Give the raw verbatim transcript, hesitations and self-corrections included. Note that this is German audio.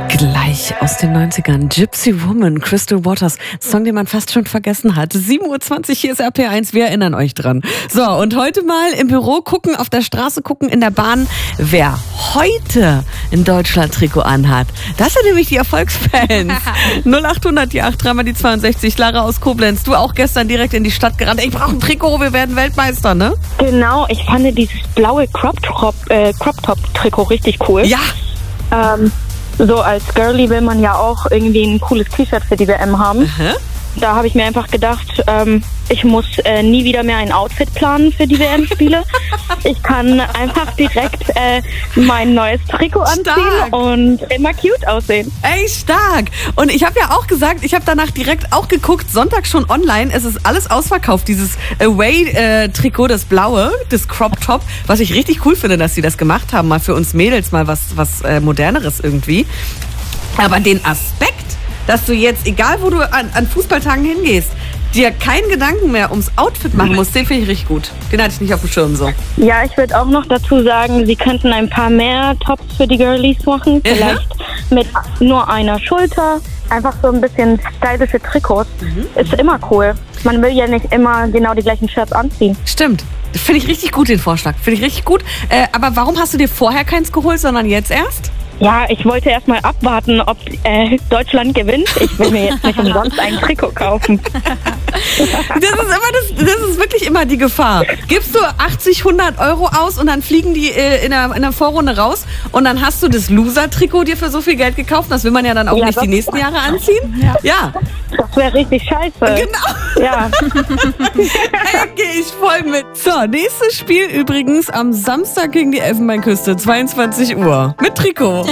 Gleich aus den neunzigern. Gypsy Woman, Crystal Waters. Song, den man fast schon vergessen hat. sieben Uhr zwanzig, hier ist R P eins. Wir erinnern euch dran. So, und heute mal im Büro gucken, auf der Straße gucken, in der Bahn, wer heute ein Deutschland-Trikot anhat. Das sind nämlich die Erfolgsfans. null achthundert, die acht, dreimal die zweiundsechzig. Lara aus Koblenz, du auch gestern direkt in die Stadt gerannt. Ich brauche ein Trikot, wir werden Weltmeister, ne? Genau, ich fand dieses blaue Crop-Top äh, Crop-Top-Trikot richtig cool. Ja. Ähm, so als Girlie will man ja auch irgendwie ein cooles T-Shirt für die W M haben. Aha. Da habe ich mir einfach gedacht, ähm, ich muss äh, nie wieder mehr ein Outfit planen für die W M-Spiele. Ich kann einfach direkt äh, mein neues Trikot anziehen Stark. und immer cute aussehen. Ey, stark. Und ich habe ja auch gesagt, ich habe danach direkt auch geguckt, Sonntag schon online, es ist alles ausverkauft, dieses Away-Trikot, das blaue, das Crop-Top, was ich richtig cool finde, dass sie das gemacht haben, mal für uns Mädels, mal was, was äh, Moderneres irgendwie. Aber den Aspekt, dass du jetzt, egal wo du an, an Fußballtagen hingehst, dir keinen Gedanken mehr ums Outfit machen musst, den finde ich richtig gut. Den hatte ich nicht auf dem Schirm so. Ja, ich würde auch noch dazu sagen, sie könnten ein paar mehr Tops für die Girlies machen. Vielleicht mit nur einer Schulter. Einfach so ein bisschen stylische Trikots. Mhm. Ist immer cool. Man will ja nicht immer genau die gleichen Shirts anziehen. Stimmt. Finde ich richtig gut, den Vorschlag. Finde ich richtig gut. Äh, aber warum hast du dir vorher keins geholt, sondern jetzt erst? Ja, ich wollte erst mal abwarten, ob äh, Deutschland gewinnt. Ich will mir jetzt nicht umsonst ein Trikot kaufen. Das ist immer das, das ist wirklich immer die Gefahr. Gibst du achtzig, hundert Euro aus und dann fliegen die äh, in, der, in der Vorrunde raus und dann hast du das Loser-Trikot dir für so viel Geld gekauft. Das will man ja dann auch Ja, nicht die nächsten Jahre anziehen. Ja. ja. Das wäre richtig scheiße. Genau. Ja. Hey, gehe ich voll mit. So, nächstes Spiel übrigens am Samstag gegen die Elfenbeinküste, zweiundzwanzig Uhr. Mit Trikot.